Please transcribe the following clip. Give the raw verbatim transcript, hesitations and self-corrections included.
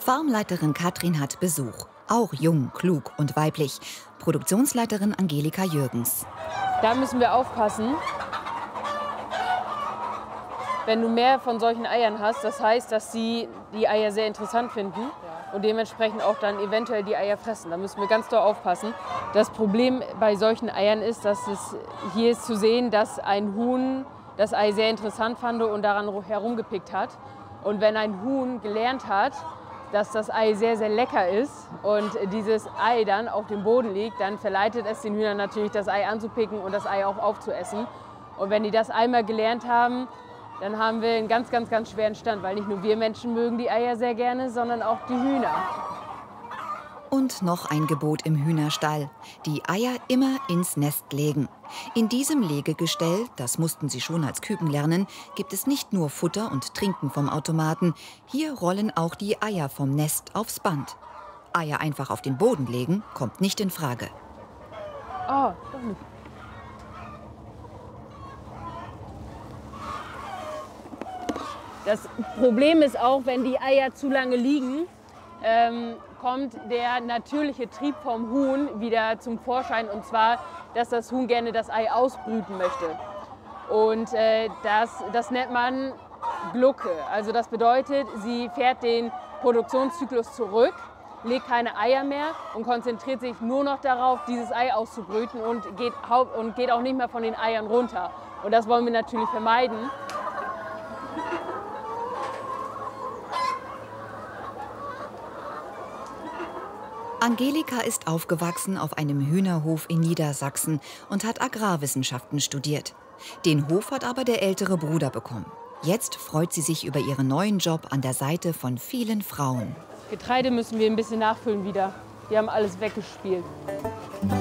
Farmleiterin Katrin hat Besuch. Auch jung, klug und weiblich. Produktionsleiterin Angelika Jürgens. Da müssen wir aufpassen. Wenn du mehr von solchen Eiern hast, das heißt, dass sie die Eier sehr interessant finden und dementsprechend auch dann eventuell die Eier fressen. Da müssen wir ganz doll aufpassen. Das Problem bei solchen Eiern ist, dass es hier ist zu sehen, dass ein Huhn das Ei sehr interessant fand und daran herumgepickt hat. Und wenn ein Huhn gelernt hat, dass das Ei sehr, sehr lecker ist und dieses Ei dann auf dem Boden liegt, dann verleitet es den Hühnern natürlich, das Ei anzupicken und das Ei auch aufzuessen. Und wenn die das einmal gelernt haben, dann haben wir einen ganz, ganz, ganz schweren Stand, weil nicht nur wir Menschen mögen die Eier sehr gerne, sondern auch die Hühner. Und noch ein Gebot im Hühnerstall: die Eier immer ins Nest legen. In diesem Legegestell, das mussten sie schon als Küken lernen, gibt es nicht nur Futter und Trinken vom Automaten. Hier rollen auch die Eier vom Nest aufs Band. Eier einfach auf den Boden legen, kommt nicht in Frage. Oh, doch nicht. Das Problem ist auch, wenn die Eier zu lange liegen, ähm, kommt der natürliche Trieb vom Huhn wieder zum Vorschein. Und zwar, dass das Huhn gerne das Ei ausbrüten möchte. Und äh, das, das nennt man Glucke. Also das bedeutet, sie fährt den Produktionszyklus zurück, legt keine Eier mehr und konzentriert sich nur noch darauf, dieses Ei auszubrüten und geht, und geht auch nicht mehr von den Eiern runter. Und das wollen wir natürlich vermeiden. Angelika ist aufgewachsen auf einem Hühnerhof in Niedersachsen und hat Agrarwissenschaften studiert. Den Hof hat aber der ältere Bruder bekommen. Jetzt freut sie sich über ihren neuen Job an der Seite von vielen Frauen. Getreide müssen wir ein bisschen nachfüllen wieder. Die haben alles weggespielt.